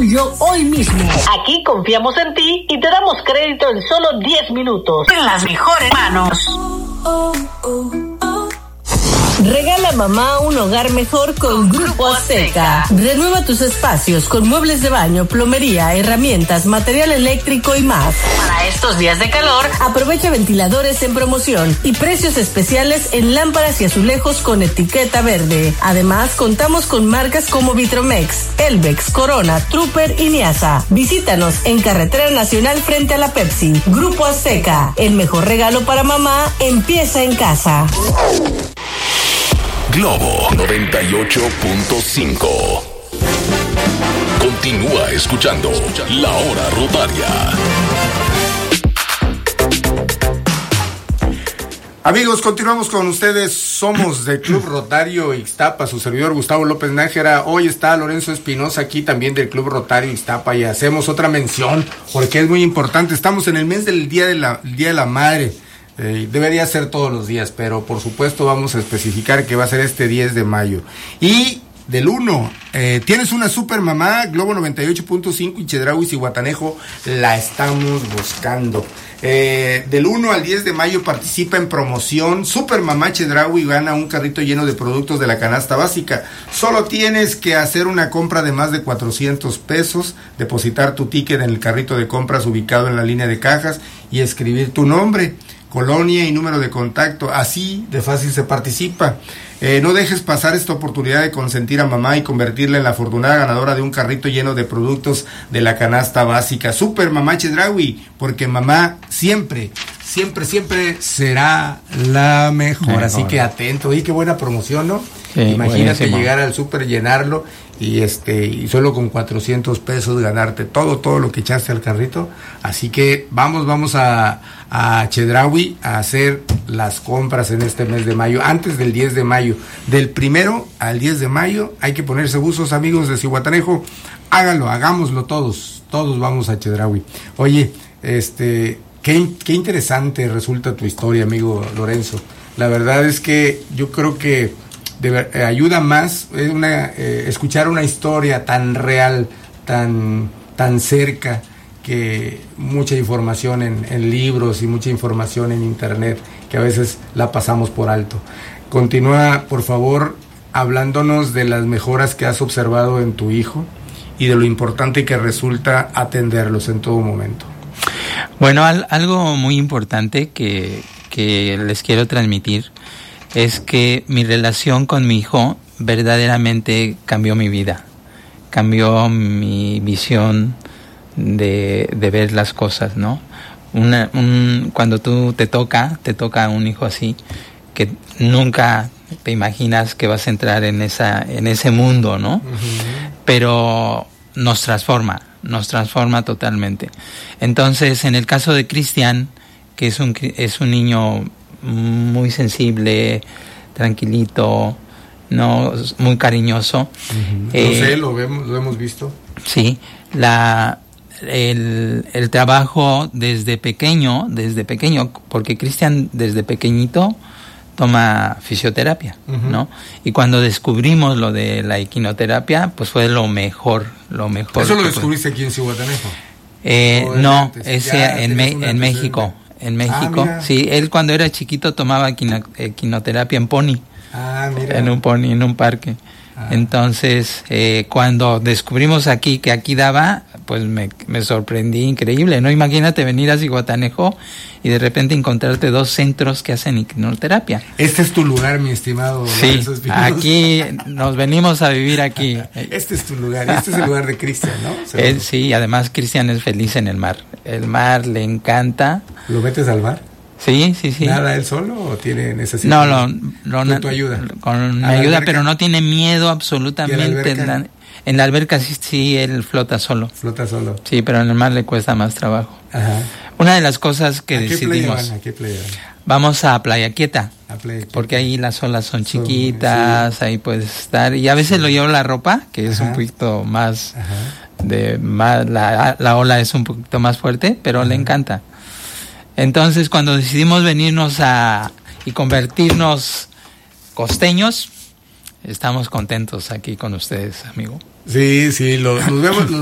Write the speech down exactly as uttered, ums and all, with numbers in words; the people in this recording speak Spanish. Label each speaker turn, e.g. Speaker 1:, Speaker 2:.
Speaker 1: tuyo hoy mismo.
Speaker 2: Aquí confiamos en ti y te damos crédito en solo diez minutos.
Speaker 1: En las mejores manos. Regala a mamá un hogar mejor con Grupo Azteca. Renueva tus espacios con muebles de baño, plomería, herramientas, material eléctrico y más. Para estos días de calor, aprovecha ventiladores en promoción y precios especiales en lámparas y azulejos con etiqueta verde. Además, contamos con marcas como Vitromex, Elvex, Corona, Trooper y Niasa. Visítanos en Carretera Nacional frente a la Pepsi. Grupo Azteca, el mejor regalo para mamá empieza en casa.
Speaker 3: Globo noventa y ocho punto cinco. Continúa escuchando La Hora Rotaria.
Speaker 4: Amigos, continuamos con ustedes. Somos de Club Rotario Ixtapa, su servidor Gustavo López Nájera. Hoy está Lorenzo Espinosa aquí también del Club Rotario Ixtapa y hacemos otra mención porque es muy importante. Estamos en el mes del Día de la, Día de la Madre. Eh, debería ser todos los días, pero por supuesto vamos a especificar que va a ser este diez de mayo. Y del uno, eh, tienes una super mamá, Globo noventa y ocho punto cinco y Chedraui y Guatanejo la estamos buscando. Eh, del uno al diez de mayo participa en promoción Super Mamá Chedraui y gana un carrito lleno de productos de la canasta básica. Solo tienes que hacer una compra de más de cuatrocientos pesos, depositar tu ticket en el carrito de compras ubicado en la línea de cajas y escribir tu nombre, colonia y número de contacto. Así de fácil se participa. Eh, no dejes pasar esta oportunidad de consentir a mamá y convertirla en la afortunada ganadora de un carrito lleno de productos de la canasta básica. Super Mamá Chedraui, porque mamá siempre, siempre, siempre será la mejor. mejor. Así que atento. Y qué buena promoción, ¿no? Sí, imagínate buenísimo. Llegar al súper, llenarlo y este y solo con cuatrocientos pesos ganarte todo, todo lo que echaste al carrito. Así que vamos, vamos a, a Chedraui a hacer las compras en este mes de mayo, antes del diez de mayo. Del primero al diez de mayo hay que ponerse buzos, amigos de Zihuatanejo. Háganlo, hagámoslo todos, todos vamos a Chedraui. Oye, este, qué, qué interesante resulta tu historia, amigo Lorenzo. La verdad es que yo creo que De, eh, ayuda más eh, una, eh, escuchar una historia tan real, tan, tan cerca, que mucha información en, en libros y mucha información en internet que a veces la pasamos por alto. Continúa, por favor, hablándonos de las mejoras que has observado en tu hijo y de lo importante que resulta atenderlos en todo momento.
Speaker 5: Bueno, al, algo muy importante que, que les quiero transmitir es que mi relación con mi hijo verdaderamente cambió mi vida, cambió mi visión de, de ver las cosas, ¿no? Una, un, cuando tú te toca, te toca un hijo así, que nunca te imaginas que vas a entrar en esa, en ese mundo, ¿no? Uh-huh. Pero nos transforma, nos transforma totalmente. Entonces, en el caso de Cristian, que es un, es un niño muy sensible, tranquilito, no, muy cariñoso.
Speaker 4: Uh-huh. Eh, no sé, lo vemos, lo hemos visto.
Speaker 5: Sí, la el, el trabajo desde pequeño, desde pequeño, porque Cristian desde pequeñito toma fisioterapia, uh-huh. ¿no? Y cuando descubrimos lo de la equinoterapia, pues fue lo mejor, lo mejor.
Speaker 4: ¿Eso lo descubriste fue. Aquí en Zihuatanejo?
Speaker 5: Eh, no, antes? ese en, me, en México. En México, ah, sí, él cuando era chiquito tomaba quino, equinoterapia en pony, ah, mira. en un pony, en un parque. Ah. Entonces, eh, cuando descubrimos aquí que aquí daba, pues me, me sorprendí, increíble, ¿no? Imagínate venir a Zihuatanejo y de repente encontrarte dos centros que hacen equinoterapia.
Speaker 4: Este es tu lugar, mi estimado.
Speaker 5: Sí, aquí nos venimos a vivir aquí.
Speaker 4: Este es tu lugar, este es el lugar de Cristian, ¿no?
Speaker 5: Él, sí, además Cristian es feliz en el mar. El mar le encanta.
Speaker 4: ¿Lo metes al mar?
Speaker 5: Sí, sí, sí.
Speaker 4: ¿Nada él solo o tiene necesidad?
Speaker 5: No, lo, lo,
Speaker 4: ¿Con tu ayuda?
Speaker 5: Con mi ayuda, pero no tiene miedo absolutamente. ¿En la, en la alberca sí, sí, él flota solo.
Speaker 4: Flota solo.
Speaker 5: Sí, pero en el mar le cuesta más trabajo.
Speaker 4: Ajá.
Speaker 5: Una de las cosas que
Speaker 4: ¿A
Speaker 5: decidimos...
Speaker 4: Qué playa van? ¿A qué playa van?
Speaker 5: Vamos a Playa Quieta.
Speaker 4: A Playa Quieta.
Speaker 5: Porque ahí las olas son chiquitas, sí. Ahí puedes estar. Y a veces sí. lo llevo la ropa, que es Ajá. un poquito más... Ajá. de más la, la ola es un poquito más fuerte, pero Ajá. le encanta. Entonces, cuando decidimos venirnos a y convertirnos costeños, estamos contentos aquí con ustedes, amigo.
Speaker 4: Sí, sí, lo, nos vemos,